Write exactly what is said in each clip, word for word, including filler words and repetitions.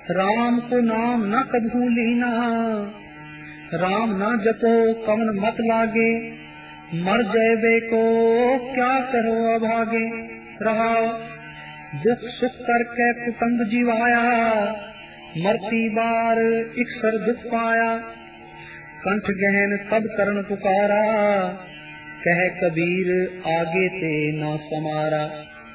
राम को नाम न कभू लीना, राम न जपो कवन मत लागे, मर जयबे को क्या करो अभागे। रहाओ दुख सुख करके कुटुम्ब जीवाया, मरती बार इकसर दुख पाया। कंठ गहन तब करण पुकारा, कह कबीर आगे ते ना समारा।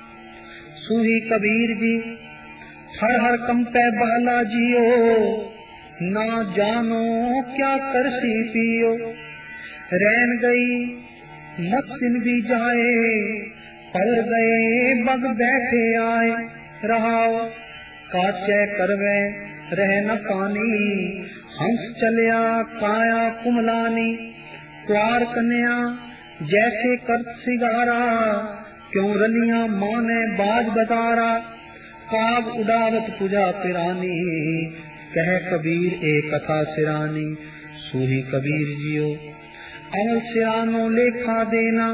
सुही कबीर जी हर हर कंपे बहला जियो, ना जानो क्या करसी पियो। रैन गई मत दिन भी जाए, पड़ गए बग बैठे आए। रहाओ काचे करवे रह न पानी, हंस चलिया काया कुमलानी। क्वार कन्या जैसे कर सिगारा, क्यों रलिया माने बाज बतारा। काग उड़ावत पूजा पिरानी, कह कबीर एक कथा सिरानी। सूही कबीर जियो अमल सिरानो लेखा देना,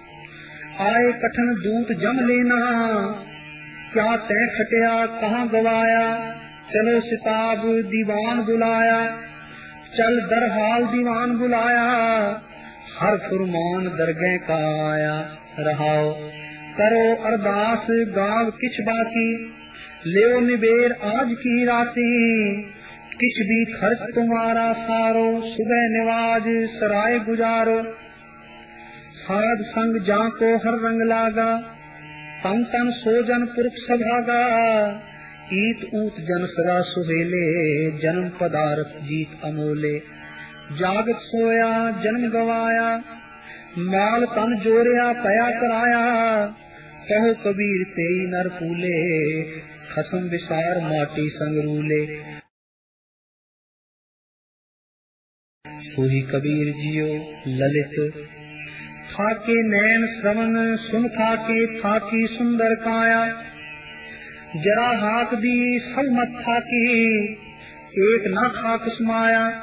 आए कठन दूत जम लेना। क्या तय खटिया कहाँ गवाया, चलो सिताब दीवान बुलाया। चल दरहाल दीवान बुलाया, हर फुरमान दरगह का आया। रहाओ करो अरदास गाँव किछ बाकी, ले निबेर आज की राती। किछ भी खर्च तुम्हारा सारो, सुबह निवाज सराय गुजारो। साध संग जाको हर रंग लागा, तन तन सोजन पुरख सभागा। ईत ऊत जन सदा सुहेले, जन्म पदार्थ जीत अमोले। जागत सोया जन्म गवाया, माल तन जोरिया पया कराया। कहो कबीर तेई नर फूले, खसम विसार माटी संग रूले। सोही कबीर जियो ललित, थाके नैन श्रवण सुन थाके, थाकी सुंदर काया। जरा हाथ दी सब मत थाकी, एक न खाक समाया।